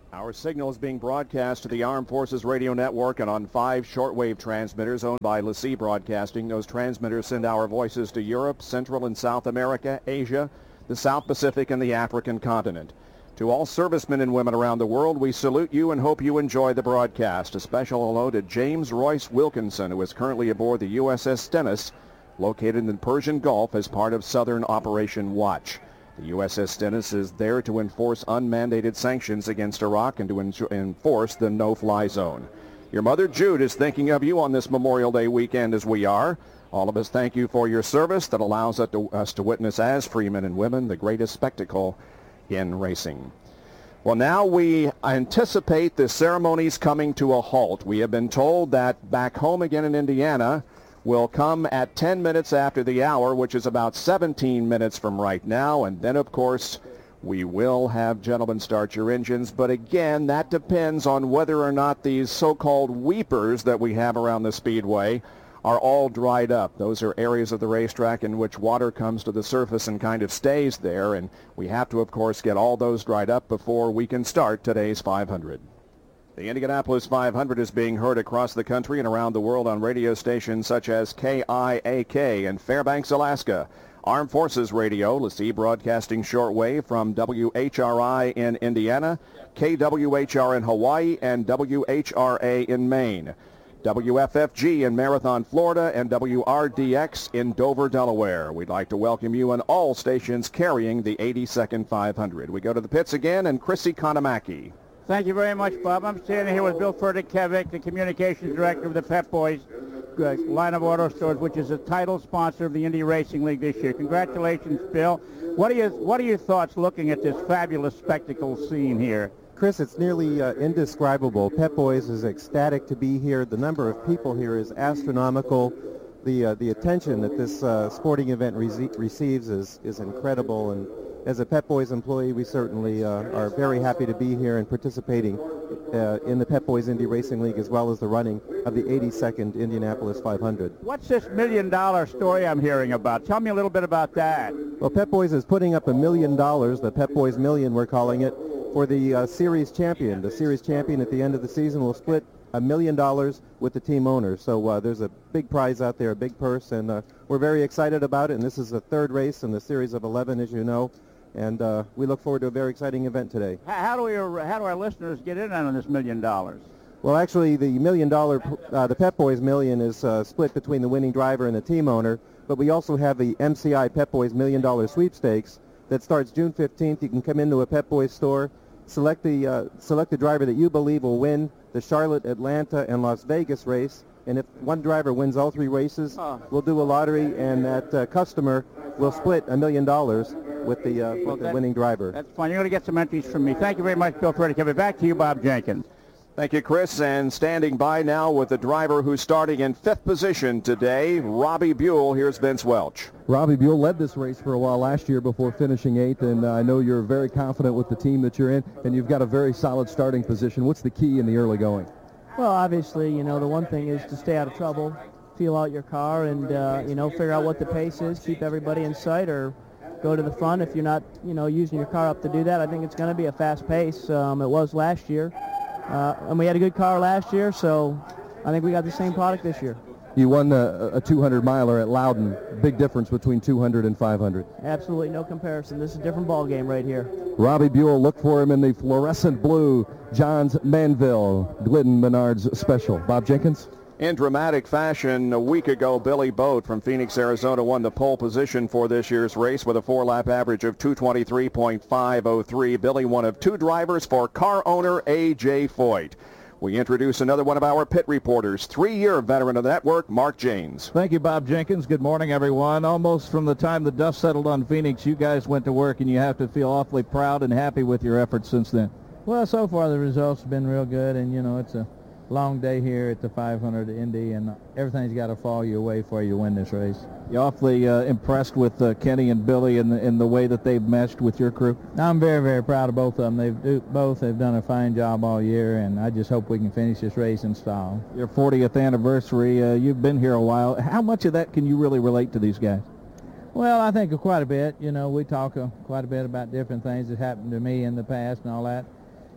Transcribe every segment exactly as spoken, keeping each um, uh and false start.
Our signal is being broadcast to the Armed Forces Radio Network and on five shortwave transmitters owned by LaCie Broadcasting. Those transmitters send our voices to Europe, Central and South America, Asia, the South Pacific, and the African continent. To all servicemen and women around the world, we salute you and hope you enjoy the broadcast. A special hello to James Royce Wilkinson, who is currently aboard the U S S Stennis, located in the Persian Gulf as part of Southern Operation Watch. The U S S Stennis is there to enforce unmandated sanctions against Iraq and to en- enforce the no-fly zone. Your mother Jude is thinking of you on this Memorial Day weekend as we are. All of us thank you for your service that allows us to, us to witness as free men and women the greatest spectacle in racing. Well, now we anticipate the ceremonies coming to a halt. We have been told that back home again in Indiana will come at ten minutes after the hour, which is about seventeen minutes from right now. And then, of course, we will have Gentlemen Start Your Engines. But again, that depends on whether or not these so-called weepers that we have around the speedway are all dried up. Those are areas of the racetrack in which water comes to the surface and kind of stays there. And we have to, of course, get all those dried up before we can start today's five hundred. The Indianapolis five hundred is being heard across the country and around the world on radio stations such as K I A K in Fairbanks, Alaska, Armed Forces Radio, LaCie Broadcasting Shortwave from W H R I in Indiana, K W H R in Hawaii, and W H R A in Maine, W F F G in Marathon, Florida, and W R D X in Dover, Delaware. We'd like to welcome you on all stations carrying the eighty-second five hundred. We go to the pits again, and Chrissy Konamaki. Thank you very much, Bob. I'm standing here with Bill Furtick-Kevick, the Communications Director of the Pep Boys uh, line of auto stores, which is a title sponsor of the Indy Racing League this year. Congratulations, Bill. What are your, what are your thoughts looking at this fabulous spectacle scene here? Chris, it's nearly uh, indescribable. Pep Boys is ecstatic to be here. The number of people here is astronomical. The uh, the attention that this uh, sporting event re- receives is, is incredible. And as a Pep Boys employee, we certainly uh, are very happy to be here and participating uh, in the Pep Boys Indy Racing League as well as the running of the eighty-second Indianapolis five hundred. What's this million-dollar story I'm hearing about? Tell me a little bit about that. Well, Pep Boys is putting up a million dollars, the Pep Boys Million we're calling it, for the uh, series champion. The series champion at the end of the season will split a million dollars with the team owner. So uh, there's a big prize out there, a big purse, and uh, we're very excited about it. And this is the third race in the series of eleven, as you know. And uh, we look forward to a very exciting event today. How do we, how do our listeners get in on this million dollars? Well, actually, the million dollar, uh, the Pep Boys Million is uh, split between the winning driver and the team owner. But we also have the M C I Pep Boys Million Dollar Sweepstakes that starts June fifteenth. You can come into a Pep Boys store, select the uh, select the driver that you believe will win the Charlotte, Atlanta, and Las Vegas race. And if one driver wins all three races, oh. we'll do a lottery, and that uh, customer will split a million dollars with the, uh, well, with the that, winning driver. That's fine. You're going to get some entries from me. Thank you very much, Bill Furtick. Coming back to you, Bob Jenkins. Thank you, Chris. And standing by now with the driver who's starting in fifth position today, Robbie Buell. Here's Vince Welch. Robbie Buell led this race for a while last year before finishing eighth, and uh, I know you're very confident with the team that you're in, and you've got a very solid starting position. What's the key in the early going? Well, obviously, you know, the one thing is to stay out of trouble, feel out your car, and, uh, you know, figure out what the pace is, keep everybody in sight, or go to the front if you're not, you know, using your car up to do that. I think it's going to be a fast pace. Um, it was last year, uh, and we had a good car last year, so I think we got the same product this year. You won a, a two hundred miler at Loudon. Big difference between two hundred and five hundred. Absolutely no comparison. This is a different ball game right here. Robbie Buell, look for him in the fluorescent blue Johns Manville Glidden Menards Special. Bob Jenkins? In dramatic fashion, a week ago, Billy Boat from Phoenix, Arizona won the pole position for this year's race with a four-lap average of two twenty-three point five oh three. Billy, one of two drivers for car owner A J Foyt. We introduce another one of our pit reporters, three-year veteran of the network, Mark Janes. Thank you, Bob Jenkins. Good morning, everyone. Almost from the time the dust settled on Phoenix, you guys went to work, and you have to feel awfully proud and happy with your efforts since then. Well, so far the results have been real good, and, you know, it's a long day here at the five hundred Indy, and everything's got to fall your way for you to win this race. You're awfully uh, impressed with uh, Kenny and Billy and the, in the way that they've meshed with your crew? I'm very, very proud of both of them. They've do, both have done a fine job all year, and I just hope we can finish this race in style. Your fortieth anniversary, uh, you've been here a while. How much of that can you really relate to these guys? Well, I think quite a bit. You know, we talk uh, quite a bit about different things that happened to me in the past and all that.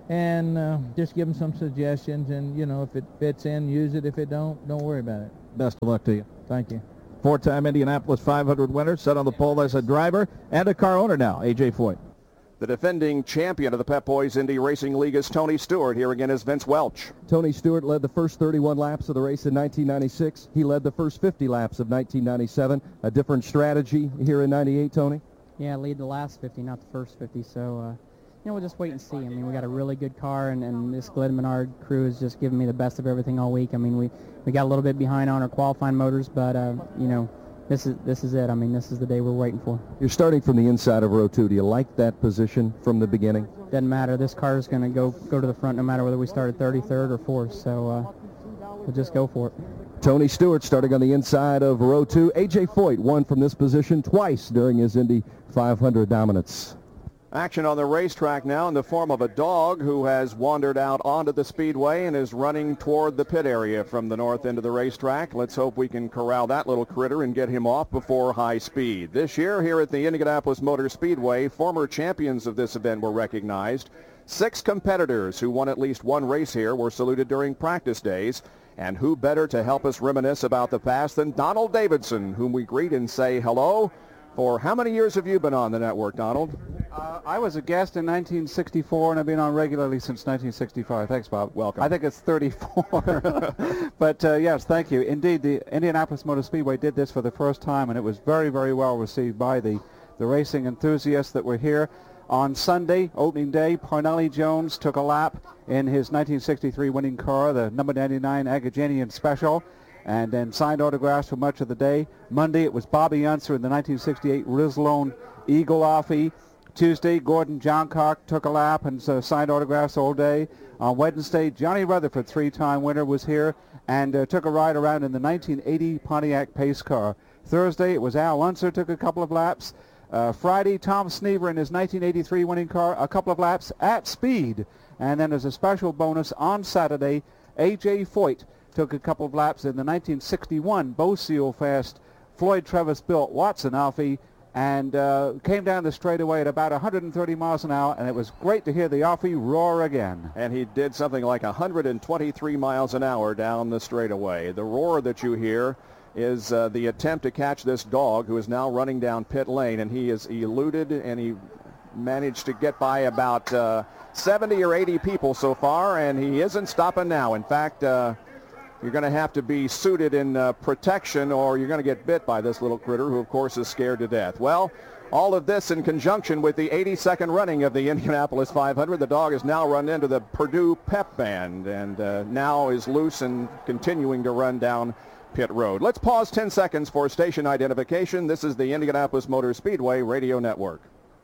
and uh, just give them some suggestions. And, you know, if it fits in, use it. If it don't, don't worry about it. Best of luck to you. Thank you. Four-time Indianapolis five hundred winner, set on the pole as a driver and a car owner now, A J Foyt. The defending champion of the Pep Boys Indy Racing League is Tony Stewart. Here again is Vince Welch. Tony Stewart led the first thirty-one laps of the race in nineteen ninety-six. He led the first fifty laps of nineteen ninety-seven. A different strategy here in ninety-eight, Tony? Yeah, lead the last fifty, not the first fifty. So, uh, you know, we'll just wait and see. I mean, we got a really good car, and, and this Glenn Menard crew has just given me the best of everything all week. I mean, we, we got a little bit behind on our qualifying motors, but, uh, you know, This is this is it. I mean, this is the day we're waiting for. You're starting from the inside of row two. Do you like that position from the beginning? Doesn't matter. This car is going to go go to the front no matter whether we start at thirty-third or fourth. So uh, we'll just go for it. Tony Stewart starting on the inside of row two. A J Foyt won from this position twice during his Indy five hundred dominance. Action on the racetrack now in the form of a dog who has wandered out onto the speedway and is running toward the pit area from the north end of the racetrack. Let's hope we can corral that little critter and get him off before high speed. This year here at the Indianapolis Motor Speedway, former champions of this event were recognized. Six competitors who won at least one race here were saluted during practice days. And who better to help us reminisce about the past than Donald Davidson, whom we greet and say hello. For how many years have you been on the network, Donald? Uh, I was a guest in nineteen sixty-four, and I've been on regularly since nineteen sixty-five. Thanks, Bob. Welcome. I think it's thirty-four. But, uh, yes, thank you. Indeed, the Indianapolis Motor Speedway did this for the first time, and it was very, very well received by the, the racing enthusiasts that were here. On Sunday, opening day, Parnelli Jones took a lap in his nineteen sixty-three winning car, the number ninety-nine Agajanian Special, and then signed autographs for much of the day. Monday, it was Bobby Unser in the nineteen sixty-eight Rislone Eagle Offie. Tuesday, Gordon Johncock took a lap and uh, signed autographs all day. On Wednesday, Johnny Rutherford, three-time winner, was here and uh, took a ride around in the nineteen eighty Pontiac pace car. Thursday, it was Al Unser, took a couple of laps. Uh, Friday, Tom Sneaver in his nineteen eighty-three winning car, a couple of laps at speed. And then as a special bonus on Saturday, A J Foyt took a couple of laps in the nineteen sixty-one Bo Seal Fast Floyd Travis built Watson Offie, and uh, came down the straightaway at about one hundred thirty miles an hour, and it was great to hear the Offie roar again. And he did something like one hundred twenty-three miles an hour down the straightaway. The roar that you hear is uh, the attempt to catch this dog who is now running down pit lane, and he is eluded, and he managed to get by about uh, seventy or eighty people so far, and he isn't stopping now. In fact, uh, you're going to have to be suited in uh, protection, or you're going to get bit by this little critter, who, of course, is scared to death. Well, all of this in conjunction with the eighty-second running of the Indianapolis five hundred. The dog has now run into the Purdue Pep Band and uh, now is loose and continuing to run down pit road. Let's pause ten seconds for station identification. This is the Indianapolis Motor Speedway Radio Network.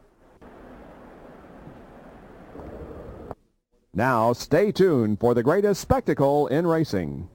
Now, stay tuned for the greatest spectacle in racing.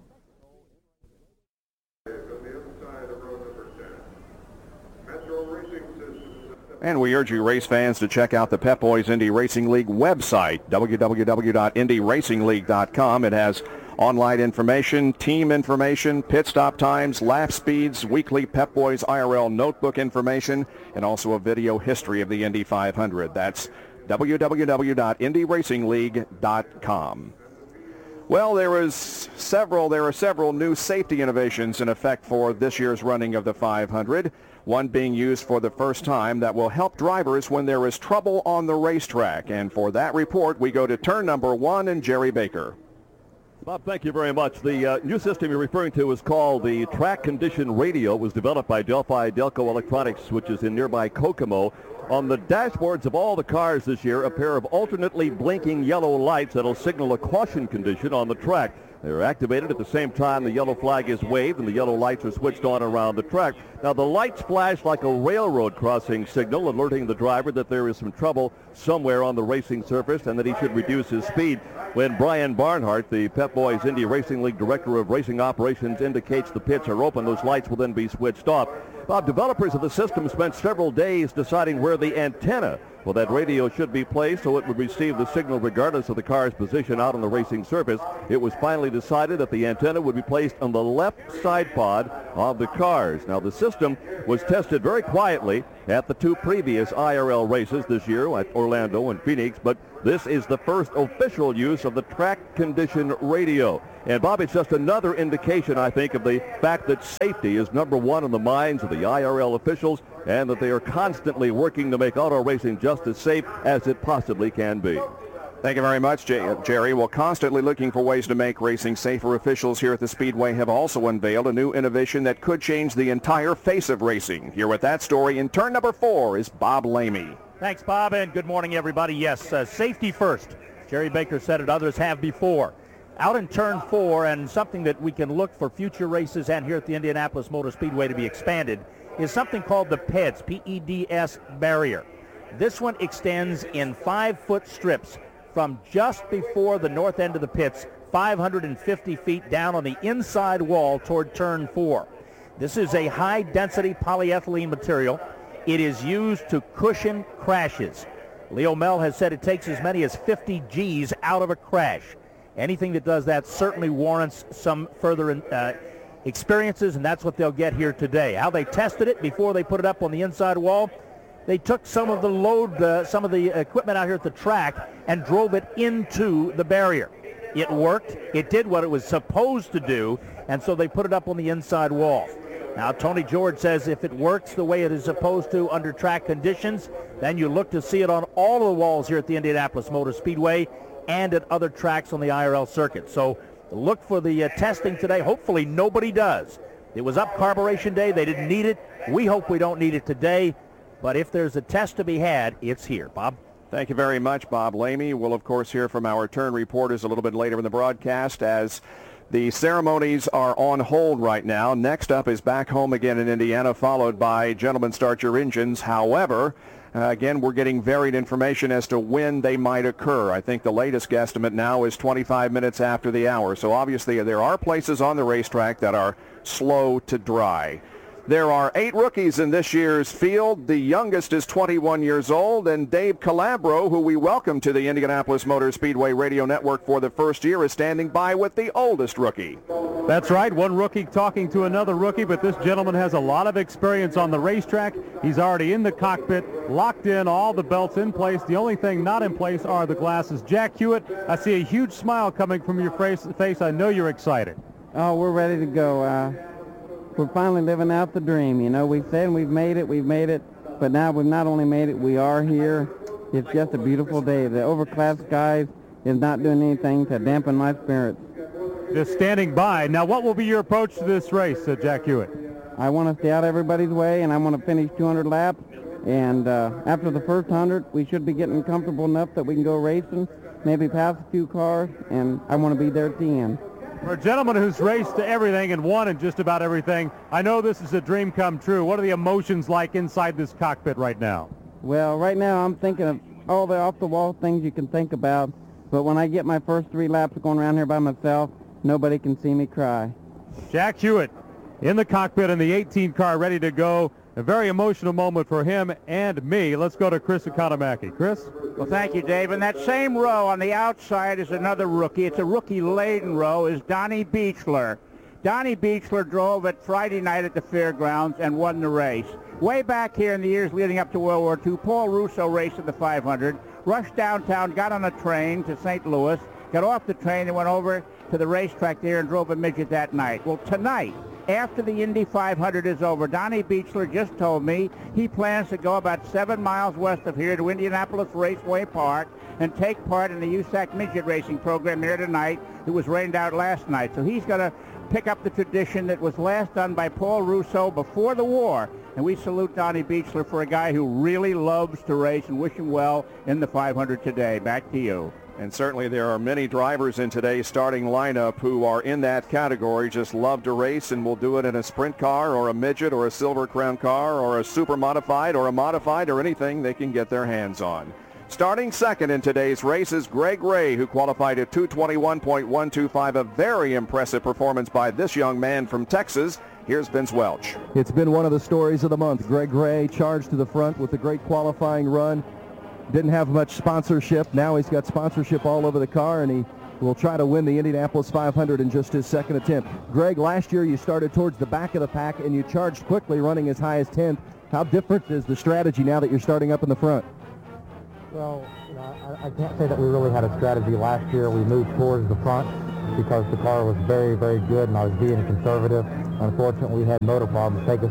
And we urge you race fans to check out the Pep Boys Indy Racing League website, w w w dot indy racing league dot com. It has online information, team information, pit stop times, lap speeds, weekly Pep Boys I R L notebook information, and also a video history of the Indy five hundred. That's w w w dot indy racing league dot com. Well, there is several, there are several new safety innovations in effect for this year's running of the five hundred. One being used for the first time that will help drivers when there is trouble on the racetrack. And for that report, we go to turn number one and Jerry Baker. Bob, thank you very much. The uh, new system you're referring to is called the Track Condition Radio. It was developed by Delphi Delco Electronics, which is in nearby Kokomo. On the dashboards of all the cars this year, a pair of alternately blinking yellow lights that'll signal a caution condition on the track. They're activated at the same time the yellow flag is waved and the yellow lights are switched on around the track. Now, the lights flash like a railroad crossing signal, alerting the driver that there is some trouble somewhere on the racing surface and that he should reduce his speed. When Brian Barnhart, the Pep Boys Indy Racing League Director of Racing Operations, indicates the pits are open, those lights will then be switched off. Bob, developers of the system spent several days deciding where the antenna Well, that radio should be placed so it would receive the signal regardless of the car's position out on the racing surface. It was finally decided that the antenna would be placed on the left side pod of the cars. Now, the system was tested very quietly at the two previous I R L races this year at Orlando and Phoenix, but this is the first official use of the track condition radio. And, Bob, it's just another indication, I think, of the fact that safety is number one on the minds of the I R L officials and that they are constantly working to make auto racing just as safe as it possibly can be. Thank you very much, Jerry. Well, constantly looking for ways to make racing safer, officials here at the Speedway have also unveiled a new innovation that could change the entire face of racing. Here with that story in turn number four is Bob Lamey. Thanks, Bob, and good morning, everybody. Yes, uh, safety first. Jerry Baker said it, others have before. Out in turn four, and something that we can look for future races and here at the Indianapolis Motor Speedway to be expanded, is something called the P E D S, P E D S barrier. This one extends in five-foot strips from just before the north end of the pits, five hundred fifty feet down on the inside wall toward turn four. This is a high-density polyethylene material. It is used to cushion crashes. Leo Mel has said it takes as many as fifty G's out of a crash. Anything that does that certainly warrants some further uh, experiences, and that's what they'll get here today. How they tested it before they put it up on the inside wall, they took some of the load, uh, some of the equipment out here at the track and drove it into the barrier. It worked. It did what it was supposed to do, and so they put it up on the inside wall. Now, Tony George says if it works the way it is supposed to under track conditions, then you look to see it on all of the walls here at the Indianapolis Motor Speedway and at other tracks on the I R L circuit. So look for the uh, testing today. Hopefully nobody does. It was up carburation day. They didn't need it. We hope we don't need it today. But if there's a test to be had, it's here. Bob? Thank you very much, Bob Lamey. We'll, of course, hear from our turn reporters a little bit later in the broadcast as the ceremonies are on hold right now. Next up is Back Home Again in Indiana, followed by Gentlemen Start Your Engines. However, Uh, again, we're getting varied information as to when they might occur. I think the latest guesstimate now is twenty-five minutes after the hour. So obviously there are places on the racetrack that are slow to dry. There are eight rookies in this year's field. The youngest is twenty-one years old, and Dave Calabro, who we welcome to the Indianapolis Motor Speedway Radio Network for the first year, is standing by with the oldest rookie. That's right, one rookie talking to another rookie, but this gentleman has a lot of experience on the racetrack. He's already in the cockpit, locked in, all the belts in place. The only thing not in place are the glasses. Jack Hewitt, I see a huge smile coming from your face. I know you're excited. Oh, we're ready to go. Uh, we're finally living out the dream. You know, we've said we've made it, we've made it, but now we've not only made it, we are here. It's just a beautiful day. The overcast skies is not doing anything to dampen my spirits. Just standing by. Now, what will be your approach to this race, uh, Jack Hewitt? I want to stay out everybody's way, and I want to finish two hundred laps. And uh, after the first one hundred, we should be getting comfortable enough that we can go racing, maybe pass a few cars, and I want to be there at the end. For a gentleman who's raced everything and won in just about everything, I know this is a dream come true. What are the emotions like inside this cockpit right now? Well, right now I'm thinking of all the off-the-wall things you can think about, but when I get my first three laps going around here by myself, nobody can see me cry. Jack Hewitt in the cockpit in the eighteen car ready to go. A very emotional moment for him and me. Let's go to Chris Economaki. Chris? Well, thank you, Dave. And that same row on the outside is another rookie. It's a rookie-laden row, is Donnie Beechler. Donnie Beechler drove it Friday night at the fairgrounds and won the race. Way back here in the years leading up to World War Two, Paul Russo raced at the five hundred, rushed downtown, got on a train to Saint Louis, got off the train and went over to the racetrack there and drove a midget that night. Well, tonight, after the Indy five hundred is over, Donnie Beechler just told me he plans to go about seven miles west of here to Indianapolis Raceway Park and take part in the U S A C midget racing program here tonight. It was rained out last night. So he's going to pick up the tradition that was last done by Paul Russo before the war. And we salute Donnie Beechler for a guy who really loves to race and wish him well in the five hundred today. Back to you. And certainly there are many drivers in today's starting lineup who are in that category, just love to race and will do it in a sprint car or a midget or a Silver Crown car or a super modified or a modified or anything they can get their hands on. Starting second in today's race is Greg Ray, who qualified at two twenty-one point one two five, a very impressive performance by this young man from Texas. Here's Vince Welch. It's been one of the stories of the month. Greg Ray charged to the front with a great qualifying run. didn't have much sponsorship. Now he's got sponsorship all over the car, and he will try to win the Indianapolis five hundred in just his second attempt. Greg, last year you started towards the back of the pack, and you charged quickly, running as high as tenth. How different is the strategy now that you're starting up in the front? Well, you know, I, I can't say that we really had a strategy last year. We moved towards the front because the car was very, very good, and I was being conservative. Unfortunately, we had motor problems take us.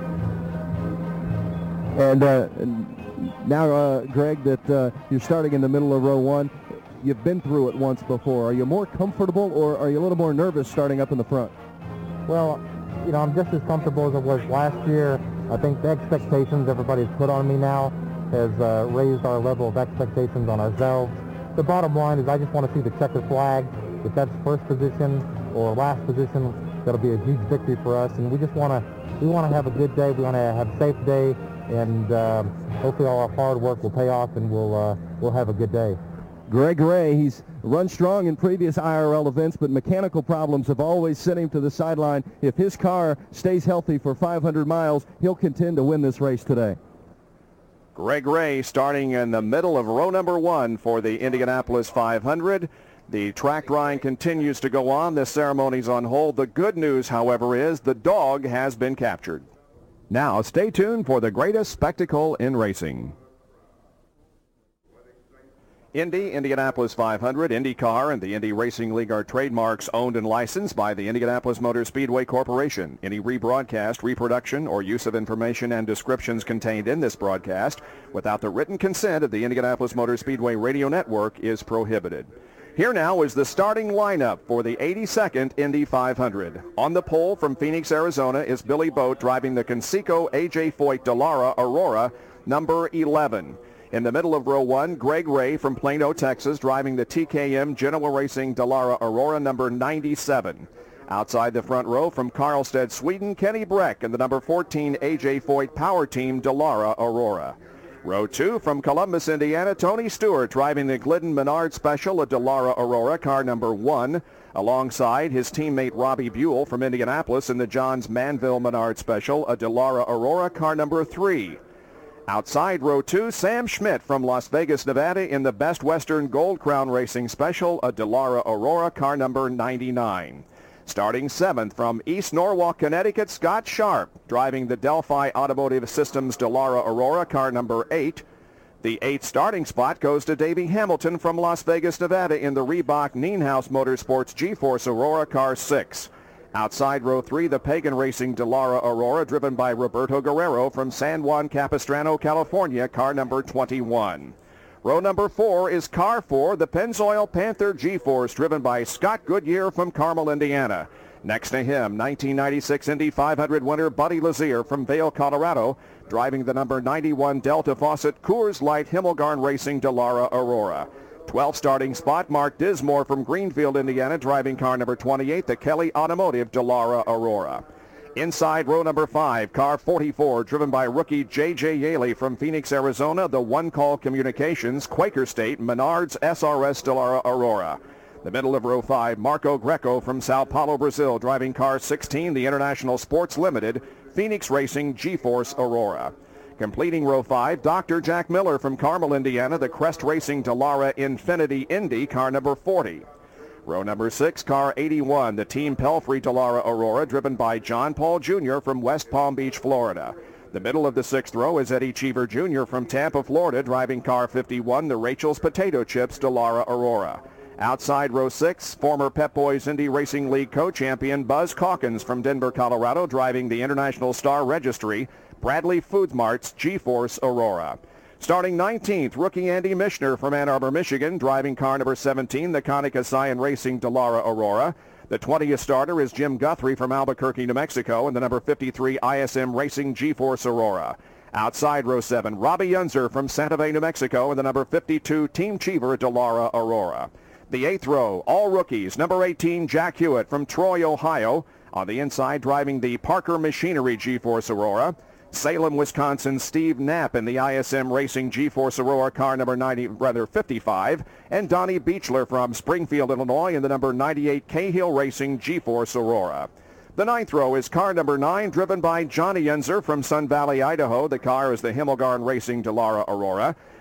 And uh, now, uh, Greg, that uh, you're starting in the middle of row one, you've been through it once before. Are you more comfortable, or are you a little more nervous starting up in the front? Well, you know, I'm just as comfortable as I was last year. I think the expectations everybody's put on me now has uh, raised our level of expectations on ourselves. The bottom line is I just want to see the checkered flag. If that's first position or last position, that'll be a huge victory for us. And we just want to we want to have a good day. We want to have a safe day, and uh, hopefully all our hard work will pay off, and we'll uh, we'll have a good day. Greg Ray, he's run strong in previous I R L events, but mechanical problems have always sent him to the sideline. If his car stays healthy for five hundred miles, he'll contend to win this race today. Greg Ray starting in the middle of row number one for the Indianapolis five hundred. The track grind continues to go on. This ceremony's on hold. The good news, however, is the dog has been captured. Now, stay tuned for the greatest spectacle in racing. Indy, Indianapolis five hundred, IndyCar, and the Indy Racing League are trademarks owned and licensed by the Indianapolis Motor Speedway Corporation. Any rebroadcast, reproduction, or use of information and descriptions contained in this broadcast without the written consent of the Indianapolis Motor Speedway Radio Network is prohibited. Here now is the starting lineup for the eighty-second Indy five hundred. On the pole from Phoenix, Arizona is Billy Boat driving the Conseco A J Foyt Dallara Aurora, number eleven. In the middle of row one, Greg Ray from Plano, Texas, driving the T K M Genoa Racing Dallara Aurora, number ninety-seven. Outside the front row from Karlstad, Sweden, Kenny Breck and the number fourteen A J Foyt Power Team Dallara Aurora. Row two from Columbus, Indiana, Tony Stewart driving the Glidden Menard Special, a Dallara Aurora, car number one, alongside his teammate Robbie Buell from Indianapolis in the Johns Manville Menard Special, a Dallara Aurora, car number three. Outside row two, Sam Schmidt from Las Vegas, Nevada in the Best Western Gold Crown Racing Special, a Dallara Aurora, car number ninety-nine. Starting seventh from East Norwalk, Connecticut, Scott Sharp driving the Delphi Automotive Systems Dallara Aurora, car number eight. The eighth starting spot goes to Davey Hamilton from Las Vegas, Nevada in the Reebok Nienhaus Motorsports G-Force Aurora, car six. Outside row three, the Pagan Racing Dallara Aurora, driven by Roberto Guerrero from San Juan Capistrano, California, car number twenty-one. Row number four is car four, the Pennzoil Panther G-Force, driven by Scott Goodyear from Carmel, Indiana. Next to him, nineteen ninety-six Indy five hundred winner Buddy Lazier from Vail, Colorado, driving the number ninety-one Delta Faucet Coors Light Himmelgarn Racing Dallara Aurora. twelfth starting spot, Mark Dismore from Greenfield, Indiana, driving car number twenty-eight, the Kelly Automotive Dallara Aurora. Inside row number five, car forty-four, driven by rookie J J Yaley from Phoenix, Arizona, the One Call Communications Quaker State Menards S R S Dallara Aurora. The middle of row five, Marco Greco from Sao Paulo, Brazil, driving car sixteen, the International Sports Limited Phoenix Racing G-Force Aurora. Completing row five, Doctor Jack Miller from Carmel, Indiana, the Crest Racing Dallara Infinity Indy, car number forty. Row number six, car eighty-one, the Team Pelfrey Dallara Aurora, driven by John Paul Junior from West Palm Beach, Florida. The middle of the sixth row is Eddie Cheever Junior from Tampa, Florida, driving car fifty-one, the Rachel's Potato Chips Dallara Aurora. Outside row six, former Pep Boys Indy Racing League co-champion Buzz Calkins from Denver, Colorado, driving the International Star Registry Bradley Food Mart's G-Force Aurora. Starting nineteenth, rookie Andy Mishner from Ann Arbor, Michigan, driving car number seventeen, the Konica Scion Racing Dallara Aurora. The twentieth starter is Jim Guthrie from Albuquerque, New Mexico, and the number fifty-three I S M Racing G-Force Aurora. Outside row seven, Robbie Yunzer from Santa Fe, New Mexico, and the number fifty-two Team Cheever Dallara Aurora. The eighth row, all rookies, number eighteen, Jack Hewitt from Troy, Ohio. On the inside, driving the Parker Machinery G-Force Aurora. Salem, Wisconsin, Steve Knapp in the I S M Racing G-Force Aurora, car number ninety, rather fifty-five, and Donnie Beechler from Springfield, Illinois, in the number ninety-eight Cahill Racing G-Force Aurora. The ninth row is car number nine, driven by Johnny Yunzer from Sun Valley, Idaho. The car is the Himmelgarn Racing Dallara Aurora.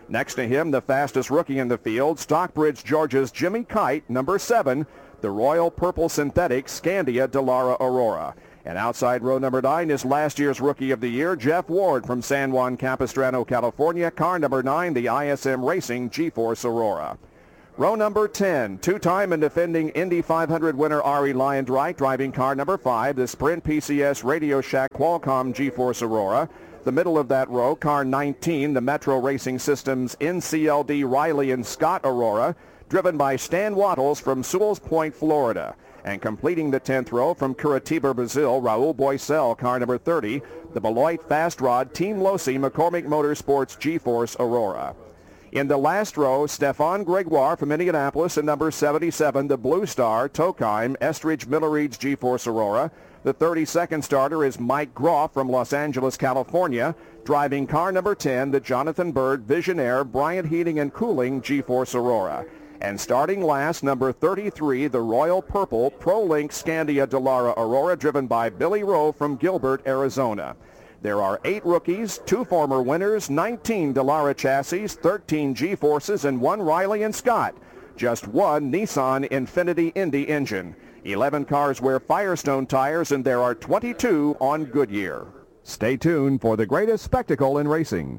Next to him, the fastest rookie in the field, Stockbridge, Georgia's Jimmy Kite, number seven, the Royal Purple Synthetic Scandia Delara Aurora. And outside row number nine is last year's Rookie of the Year, Jeff Ward from San Juan Capistrano, California. Car number nine, the I S M Racing G-Force Aurora. Row number ten, two-time and defending Indy five hundred winner Ari Lyondreich, driving car number five, the Sprint P C S Radio Shack Qualcomm G-Force Aurora. The middle of that row, car nineteen, the Metro Racing Systems N C L D Riley and Scott Aurora, driven by Stan Wattles from Sewells Point, Florida. And completing the tenth row from Curitiba, Brazil, Raul Boisel, car number thirty, the Beloit Fast Rod Team Losi McCormick Motorsports G-Force Aurora. In the last row, Stefan Gregoire from Indianapolis and number seventy-seven, the Blue Star Tokheim Estridge Miller-Reed's G-Force Aurora. The thirty-second starter is Mike Groff from Los Angeles, California, driving car number ten, the Jonathan Bird Visionaire Bryant Heating and Cooling G-Force Aurora. And starting last, number thirty-three, the Royal Purple ProLink Scandia Delara Aurora, driven by Billy Rowe from Gilbert, Arizona. There are eight rookies, two former winners, nineteen Delara chassis, thirteen G-Forces, and one Riley and Scott. Just one Nissan Infiniti Indy engine. eleven cars wear Firestone tires, and there are twenty-two on Goodyear. Stay tuned for the greatest spectacle in racing.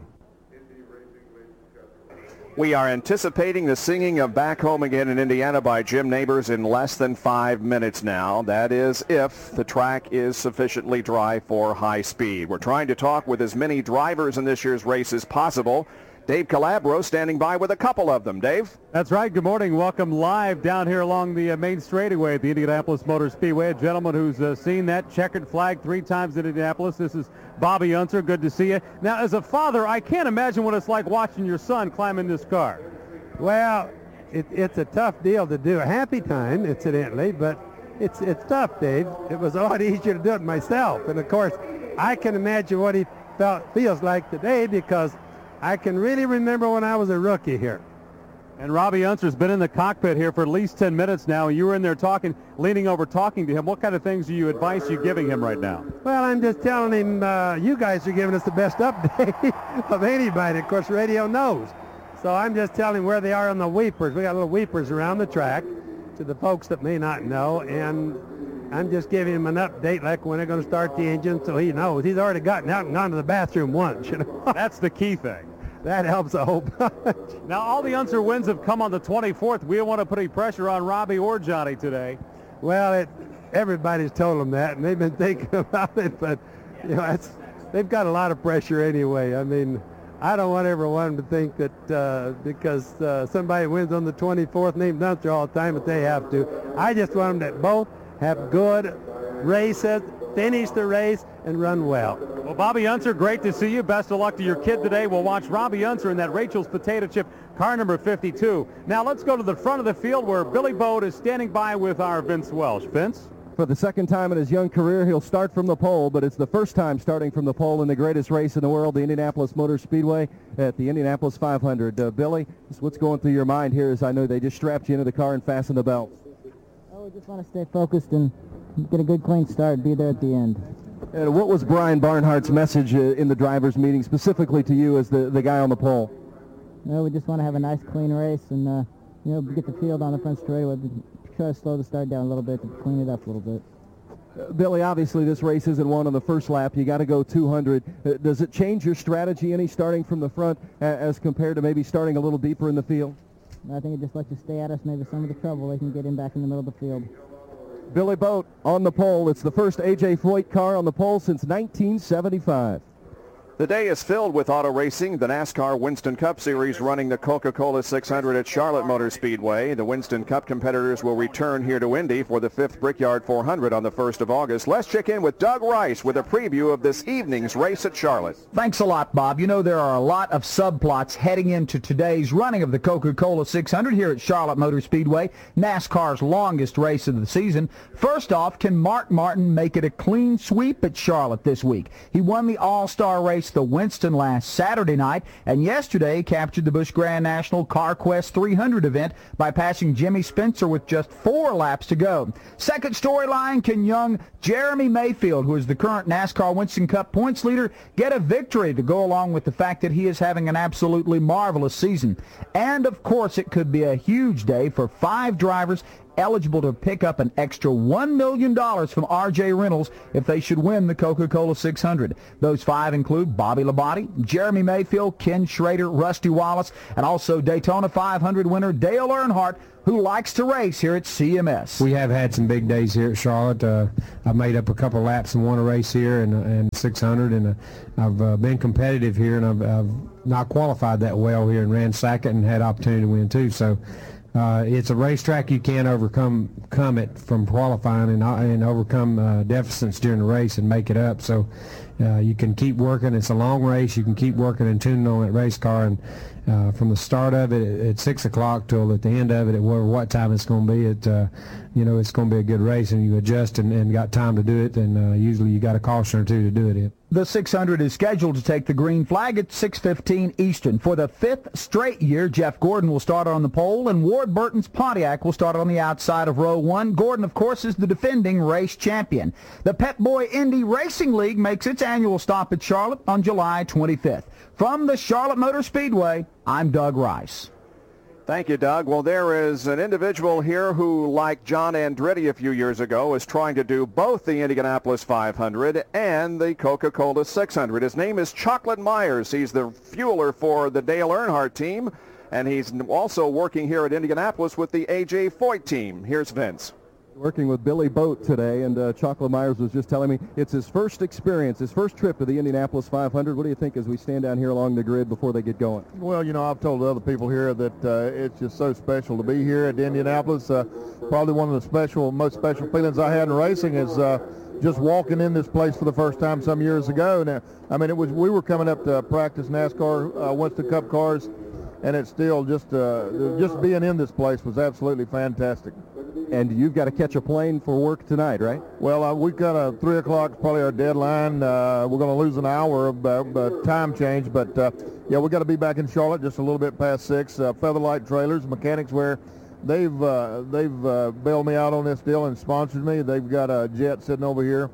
We are anticipating the singing of Back Home Again in Indiana by Jim Nabors in less than five minutes now. That is if the track is sufficiently dry for high speed. We're trying to talk with as many drivers in this year's race as possible. Dave Calabro standing by with a couple of them. Dave? That's right. Good morning. Welcome live down here along the uh, main straightaway at the Indianapolis Motor Speedway. A gentleman who's uh, seen that checkered flag three times in Indianapolis. This is Bobby Unser. Good to see you. Now, as a father, I can't imagine what it's like watching your son climb in this car. Well, it, it's a tough deal to do. A happy time, incidentally, but it's it's tough, Dave. It was a lot easier to do it myself. And, of course, I can imagine what he felt feels like today because I can really remember when I was a rookie here. And Robbie Unser's been in the cockpit here for at least ten minutes now. You were in there talking, leaning over, talking to him. What kind of things are you, advice you giving him right now? Well, I'm just telling him uh, you guys are giving us the best update of anybody. Of course, radio knows. So I'm just telling him where they are on the weepers. We got little weepers around the track to the folks that may not know. And I'm just giving him an update like when they're going to start the engine so he knows. He's already gotten out and gone to the bathroom once, you know. That's the key thing. That helps a whole bunch. Now, all the Unser wins have come on the twenty-fourth. We don't want to put any pressure on Robbie or Johnny today. Well, it, everybody's told them that, and they've been thinking about it, but you know, it's, they've got a lot of pressure anyway. I mean, I don't want everyone to think that uh, because uh, somebody wins on the twenty-fourth named Unser all the time that they have to. I just want them to both have good races, finish the race, and run well. Well, Bobby Unser, great to see you. Best of luck to your kid today. We'll watch Robbie Unser in that Rachel's Potato Chip car number fifty-two. Now let's go to the front of the field where Billy Bode is standing by with our Vince Welsh. Vince? For the second time in his young career, he'll start from the pole, but it's the first time starting from the pole in the greatest race in the world, the Indianapolis Motor Speedway at the Indianapolis five hundred. Uh, Billy, what's going through your mind here as I know they just strapped you into the car and fastened the belts? Oh, we just want to stay focused and get a good, clean start, be there at the end. And what was Brian Barnhart's message uh, in the drivers' meeting, specifically to you as the, the guy on the pole? No, we just want to have a nice, clean race and, uh, you know, get the field on the front straightaway. Try to slow the start down a little bit to clean it up a little bit. Uh, Billy, obviously this race isn't won on the first lap. You got to go two hundred. Uh, does it change your strategy any starting from the front uh, as compared to maybe starting a little deeper in the field? I think it just lets you stay at us. Maybe some of the trouble, they can get in back in the middle of the field. Billy Bode on the pole. It's the first A J Foyt car on the pole since nineteen seventy-five. The day is filled with auto racing. The NASCAR Winston Cup Series running the Coca-Cola six hundred at Charlotte Motor Speedway. The Winston Cup competitors will return here to Indy for the fifth Brickyard four hundred on the first of August. Let's check in with Doug Rice with a preview of this evening's race at Charlotte. Thanks a lot, Bob. You know, there are a lot of subplots heading into today's running of the Coca-Cola six hundred here at Charlotte Motor Speedway, NASCAR's longest race of the season. First off, can Mark Martin make it a clean sweep at Charlotte this week? He won the All-Star race raced the Winston last Saturday night, and yesterday captured the Busch Grand National CarQuest three hundred event by passing Jimmy Spencer with just four laps to go. Second storyline, can young Jeremy Mayfield, who is the current NASCAR Winston Cup points leader, get a victory to go along with the fact that he is having an absolutely marvelous season? And, of course, it could be a huge day for five drivers eligible to pick up an extra one million dollars from R J Reynolds if they should win the Coca-Cola six hundred. Those five include Bobby Labonte, Jeremy Mayfield, Ken Schrader, Rusty Wallace, and also Daytona five hundred winner Dale Earnhardt, who likes to race here at C M S. We have had some big days here at Charlotte. Uh, I've made up a couple laps and won a race here and, and six hundred, and uh, I've uh, been competitive here, and I've, I've not qualified that well here and ran second and had opportunity to win too. So uh, it's a racetrack you can't overcome come it from qualifying and, uh, and overcome uh, deficits during the race and make it up. So uh, you can keep working. It's a long race. You can keep working and tuning on that race car, and Uh, from the start of it at, at six o'clock till at the end of it at whatever what time it's going to be, it uh, you know it's going to be a good race, and you adjust and, and got time to do it, and uh, usually you got a caution or two to do it in. The six hundred is scheduled to take the green flag at six fifteen Eastern. For the fifth straight year, Jeff Gordon will start on the pole, and Ward Burton's Pontiac will start on the outside of row one. Gordon, of course, is the defending race champion. The Pep Boy Indy Racing League makes its annual stop at Charlotte on July twenty-fifth. From the Charlotte Motor Speedway, I'm Doug Rice. Thank you, Doug. Well, there is an individual here who, like John Andretti a few years ago, is trying to do both the Indianapolis five hundred and the Coca-Cola six hundred. His name is Chocolate Myers. He's the fueler for the Dale Earnhardt team, and he's also working here at Indianapolis with the A J Foyt team. Here's Vince. Working with Billy Boat today, and uh, Chocolate Myers was just telling me it's his first experience, his first trip to the Indianapolis five hundred. What do you think as we stand down here along the grid before they get going? Well, you know, I've told other people here that uh, it's just so special to be here at Indianapolis. Uh, probably one of the special, most special feelings I had in racing is uh, just walking in this place for the first time some years ago. Now, I mean, it was we were coming up to practice NASCAR uh, Winston Cup cars, and it's still just uh, just being in this place was absolutely fantastic. And you've got to catch a plane for work tonight, right? Well, uh, we've got a three o'clock, probably our deadline. Uh, we're going to lose an hour of uh, uh, time change, but uh, yeah, we've got to be back in Charlotte just a little bit past six. Uh, Featherlight Trailers, Mechanics Wear, they've uh, they've uh, bailed me out on this deal and sponsored me. They've got a jet sitting over here.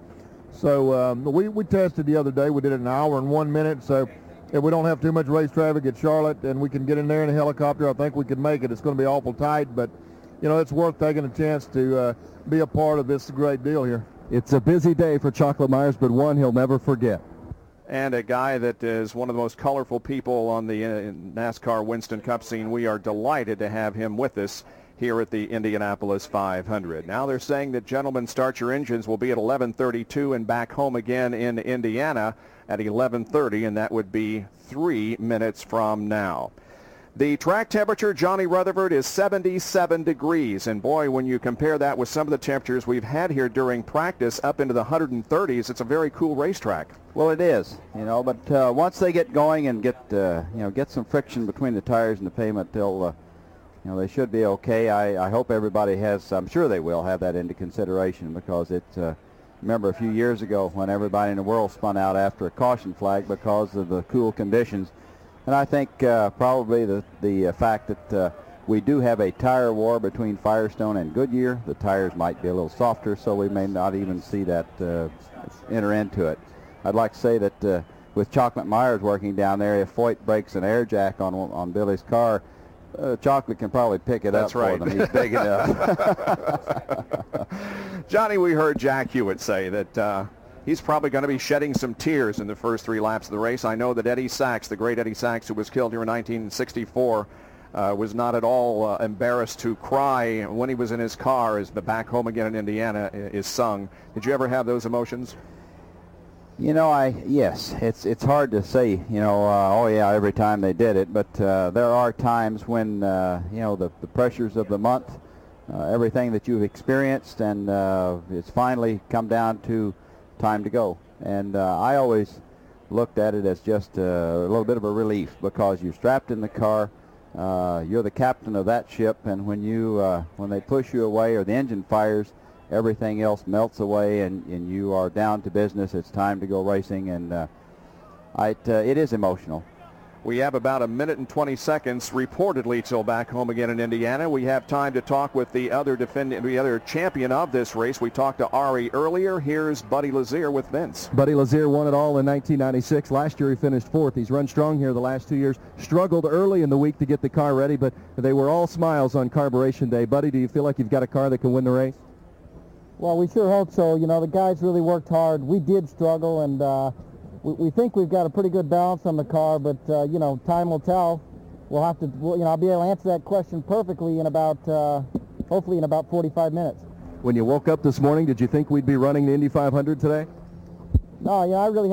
So um, we we tested the other day. We did it an hour and one minute. So if we don't have too much race traffic at Charlotte and we can get in there in a helicopter, I think we can make it. It's going to be awful tight, but you know, it's worth taking a chance to uh, be a part of this great deal here. It's a busy day for Chocolate Myers, but one he'll never forget. And a guy that is one of the most colorful people on the uh, NASCAR Winston Cup scene. We are delighted to have him with us here at the Indianapolis five hundred. Now they're saying that Gentlemen Start Your Engines will be at eleven thirty-two and back home again in Indiana at eleven thirty, and that would be three minutes from now. The track temperature, Johnny Rutherford, is seventy-seven degrees. And boy, when you compare that with some of the temperatures we've had here during practice up into the one hundred thirties, it's a very cool racetrack. Well, it is, you know, but uh, once they get going and get, uh, you know, get some friction between the tires and the pavement, they'll, uh, you know, they should be okay. I, I hope everybody has, I'm sure they will have that into consideration, because it, uh, remember a few years ago when everybody in the world spun out after a caution flag because of the cool conditions. And I think uh, probably the, the uh, fact that uh, we do have a tire war between Firestone and Goodyear, the tires might be a little softer, so we may not even see that uh, enter into it. I'd like to say that uh, with Chocolate Myers working down there, if Foyt breaks an air jack on on Billy's car, uh, Chocolate can probably pick it That's up right. for them. He's big enough. Johnny, we heard Jack Hewitt say that uh, he's probably going to be shedding some tears in the first three laps of the race. I know that Eddie Sachs, the great Eddie Sachs, who was killed here in nineteen sixty-four, uh, was not at all uh, embarrassed to cry when he was in his car as the Back Home Again in Indiana is sung. Did you ever have those emotions? You know, I yes, it's it's hard to say, you know, uh, oh yeah, every time they did it, but uh, there are times when, uh, you know, the, the pressures of the month, uh, everything that you've experienced, and uh, it's finally come down to time to go. And uh, I always looked at it as just uh, a little bit of a relief, because you're strapped in the car, uh, you're the captain of that ship, and when you uh, when they push you away or the engine fires, everything else melts away, and, and you are down to business. It's time to go racing, and uh, I, it, uh, it is emotional. We have about a minute and twenty seconds reportedly till back home again in Indiana. We have time to talk with the other defending, the other champion of this race. We talked to Ari earlier. Here's Buddy Lazier with Vince. Buddy Lazier won it all in nineteen ninety-six. Last year he finished fourth. He's run strong here the last two years. Struggled early in the week to get the car ready, but they were all smiles on Carburation Day. Buddy, do you feel like you've got a car that can win the race? Well, we sure hope so. You know, the guys really worked hard. We did struggle, and uh, we, we think we've got a pretty good balance on the car, but, uh, you know, time will tell. We'll have to, we'll, you know, I'll be able to answer that question perfectly in about, uh, hopefully in about forty-five minutes. When you woke up this morning, did you think we'd be running the Indy five hundred today? No, you know, I really